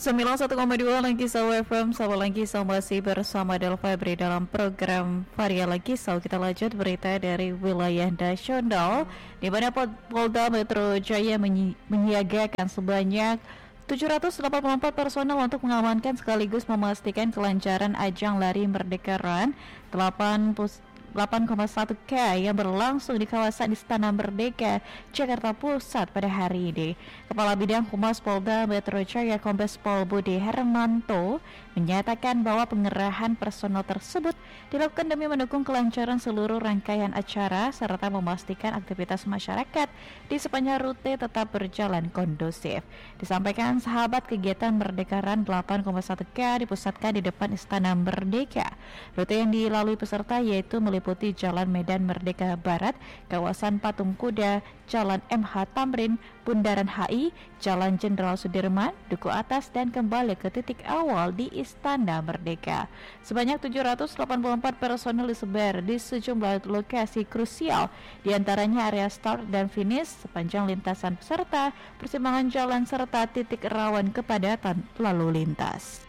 91,2 Langkisau FM. Sahabat Langkisau masih bersama Del Febri dalam program Varia Langkisau. Kita lanjut berita dari wilayah nasional, di mana Polda Metro Jaya menyiagakan sebanyak 784 personel untuk mengamankan sekaligus memastikan kelancaran ajang lari Merdeka Run 8,1 K yang berlangsung di kawasan Istana Merdeka, Jakarta Pusat pada hari ini. Kepala Bidang Humas Polda Metro Jaya Kombes Pol Budi Hermanto menyatakan bahwa pengerahan personel tersebut dilakukan demi mendukung kelancaran seluruh rangkaian acara serta memastikan aktivitas masyarakat di sepanjang rute tetap berjalan kondusif. Disampaikan sahabat, kegiatan Merdeka Run 8,1 K dipusatkan di depan Istana Merdeka. Rute yang dilalui peserta yaitu meliputi Jalan Medan Merdeka Barat, kawasan Patung Kuda, Jalan MH Tamrin, Bundaran HI, Jalan Jenderal Sudirman, Duku Atas, dan kembali ke titik awal di Istana Merdeka. Sebanyak 784 personel disebar di sejumlah lokasi krusial, diantaranya area start dan finish, sepanjang lintasan peserta, persimpangan jalan, serta titik rawan kepadatan lalu lintas.